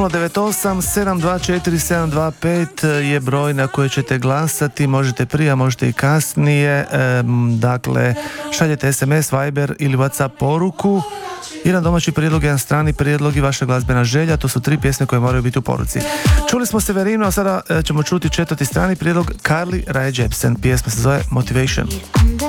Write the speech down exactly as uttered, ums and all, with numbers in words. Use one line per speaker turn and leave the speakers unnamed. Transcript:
devet osam sedam dva četiri sedam dva pet je broj na koji ćete glasati, možete prije, možete i kasnije, e, dakle šaljete es em es, Viber ili WhatsApp poruku. Jedan domaći prijedlog, jedan strani prijedlog i vaša glazbena želja, to su tri pjesme koje moraju biti u poruci. Čuli smo Severinu, a sada ćemo čuti četvrti strani prijedlog Carly Rae Jepsen, pjesma se zove Motivation.